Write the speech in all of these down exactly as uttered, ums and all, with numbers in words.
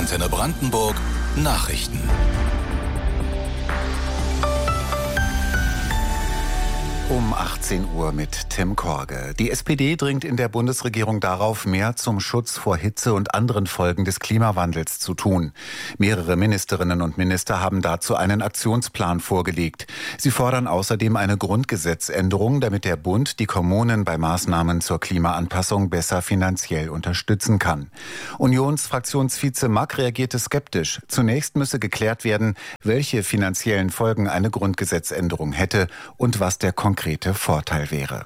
Antenne Brandenburg Nachrichten. Um achtzehn Uhr mit Tim Korge. Die S P D dringt in der Bundesregierung darauf, mehr zum Schutz vor Hitze und anderen Folgen des Klimawandels zu tun. Mehrere Ministerinnen und Minister haben dazu einen Aktionsplan vorgelegt. Sie fordern außerdem eine Grundgesetzänderung, damit der Bund die Kommunen bei Maßnahmen zur Klimaanpassung besser finanziell unterstützen kann. Unionsfraktionsvize Mack reagierte skeptisch. Zunächst müsse geklärt werden, welche finanziellen Folgen eine Grundgesetzänderung hätte und was der konkrete Vorteil wäre.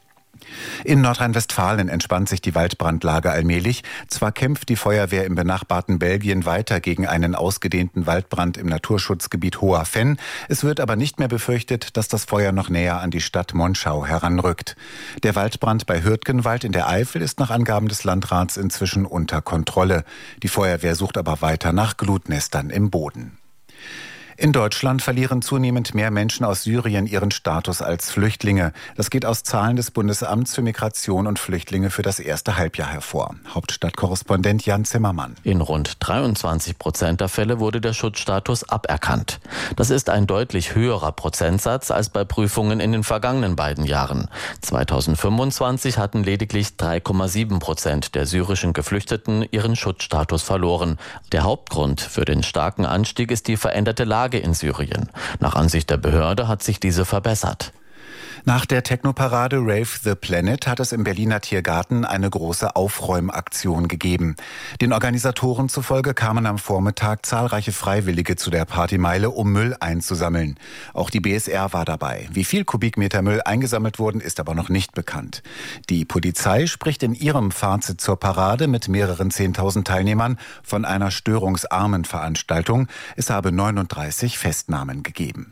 In Nordrhein-Westfalen entspannt sich die Waldbrandlage allmählich. Zwar kämpft die Feuerwehr im benachbarten Belgien weiter gegen einen ausgedehnten Waldbrand im Naturschutzgebiet Hoher Venn. Es wird aber nicht mehr befürchtet, dass das Feuer noch näher an die Stadt Monschau heranrückt. Der Waldbrand bei Hürtgenwald in der Eifel ist nach Angaben des Landrats inzwischen unter Kontrolle. Die Feuerwehr sucht aber weiter nach Glutnestern im Boden. In Deutschland verlieren zunehmend mehr Menschen aus Syrien ihren Status als Flüchtlinge. Das geht aus Zahlen des Bundesamts für Migration und Flüchtlinge für das erste Halbjahr hervor. Hauptstadtkorrespondent Jan Zimmermann. In rund dreiundzwanzig Prozent der Fälle wurde der Schutzstatus aberkannt. Das ist ein deutlich höherer Prozentsatz als bei Prüfungen in den vergangenen beiden Jahren. zweitausendfünfundzwanzig hatten lediglich drei Komma sieben Prozent der syrischen Geflüchteten ihren Schutzstatus verloren. Der Hauptgrund für den starken Anstieg ist die veränderte Lage in Syrien. Nach Ansicht der Behörde hat sich diese verbessert. Nach der Technoparade Rave the Planet hat es im Berliner Tiergarten eine große Aufräumaktion gegeben. Den Organisatoren zufolge kamen am Vormittag zahlreiche Freiwillige zu der Partymeile, um Müll einzusammeln. Auch die B S R war dabei. Wie viel Kubikmeter Müll eingesammelt wurden, ist aber noch nicht bekannt. Die Polizei spricht in ihrem Fazit zur Parade mit mehreren zehntausend Teilnehmern von einer störungsarmen Veranstaltung. Es habe neununddreißig Festnahmen gegeben.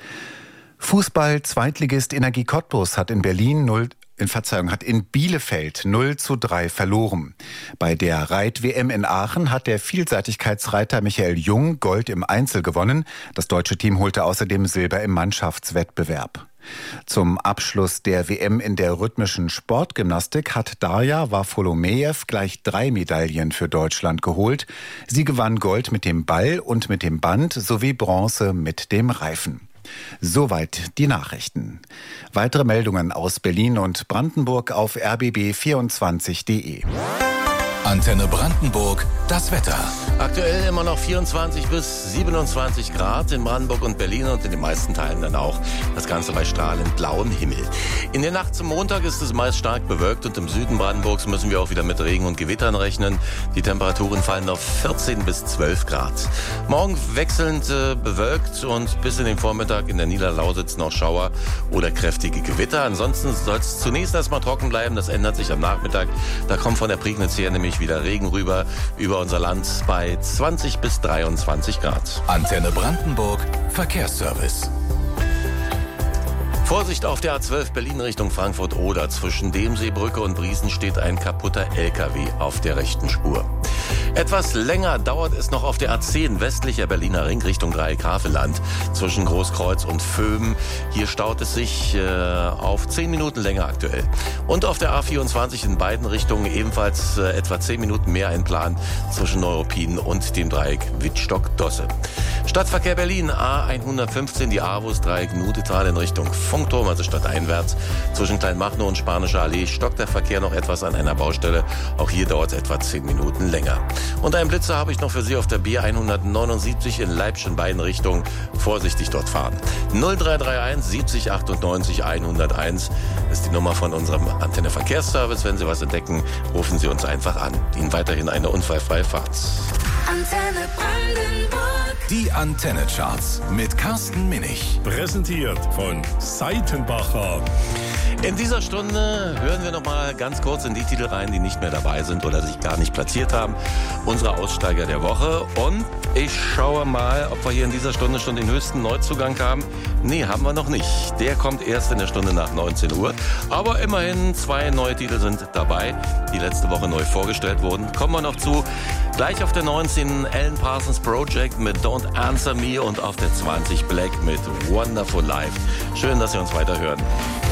Fußball-Zweitligist Energie Cottbus hat in Berlin null, in Verzeihung, hat in Bielefeld null zu drei verloren. Bei der Reit-W M in Aachen hat der Vielseitigkeitsreiter Michael Jung Gold im Einzel gewonnen. Das deutsche Team holte außerdem Silber im Mannschaftswettbewerb. Zum Abschluss der W M in der rhythmischen Sportgymnastik hat Darja Wafolomejew gleich drei Medaillen für Deutschland geholt. Sie gewann Gold mit dem Ball und mit dem Band sowie Bronze mit dem Reifen. Soweit die Nachrichten. Weitere Meldungen aus Berlin und Brandenburg auf r b b vierundzwanzig punkt d e. Antenne Brandenburg, das Wetter. Aktuell immer noch vierundzwanzig bis siebenundzwanzig Grad in Brandenburg und Berlin und in den meisten Teilen dann auch das Ganze bei strahlend blauem Himmel. In der Nacht zum Montag ist es meist stark bewölkt und im Süden Brandenburgs müssen wir auch wieder mit Regen und Gewittern rechnen. Die Temperaturen fallen auf vierzehn bis zwölf Grad. Morgen wechselnd äh, bewölkt und bis in den Vormittag in der Niederlausitz noch Schauer oder kräftige Gewitter. Ansonsten soll es zunächst erstmal trocken bleiben. Das ändert sich am Nachmittag. Da kommt von der Prignitz her nämlich wieder Regen rüber über unser Land bei zwanzig bis dreiundzwanzig Grad. Antenne Brandenburg Verkehrsservice. Vorsicht auf der A zwölf Berlin Richtung Frankfurt-Oder. Zwischen Demseebrücke und Briesen steht ein kaputter L K W auf der rechten Spur. Etwas länger dauert es noch auf der A zehn westlicher Berliner Ring Richtung Dreieck-Havelland zwischen Großkreuz und Vöhmen. Hier staut es sich äh, auf zehn Minuten länger aktuell. Und auf der A vierundzwanzig in beiden Richtungen ebenfalls äh, etwa zehn Minuten mehr einplant zwischen Neuruppin und dem Dreieck Wittstock-Dosse. Stadtverkehr Berlin A hundertfünfzehn, die Avus Dreieck Nudetal in Richtung Funkturm, also stadteinwärts. Zwischen Kleinmachnow und Spanische Allee stockt der Verkehr noch etwas an einer Baustelle. Auch hier dauert es etwa zehn Minuten länger. Und einen Blitzer habe ich noch für Sie auf der B hundertneunundsiebzig in Leipzig in beiden Richtungen. Vorsichtig dort fahren. null drei drei eins siebzig achtundneunzig hunderteins ist die Nummer von unserem Antenne Verkehrsservice. Wenn Sie was entdecken, rufen Sie uns einfach an. Ihnen weiterhin eine unfallfreie Fahrt. Antenne Brandenburg. Die Antenne-Charts mit Carsten Minich. Präsentiert von Seitenbacher. In dieser Stunde hören wir noch mal ganz kurz in die Titel rein, die nicht mehr dabei sind oder sich gar nicht platziert haben. Unsere Aussteiger der Woche. Und ich schaue mal, ob wir hier in dieser Stunde schon den höchsten Neuzugang haben. Nee, haben wir noch nicht. Der kommt erst in der Stunde nach neunzehn Uhr. Aber immerhin zwei neue Titel sind dabei, die letzte Woche neu vorgestellt wurden. Kommen wir noch zu. Gleich auf der neunzehn Alan Parsons Project mit Don't Answer Me und auf der zwanzig Black mit Wonderful Life. Schön, dass Sie uns weiterhören.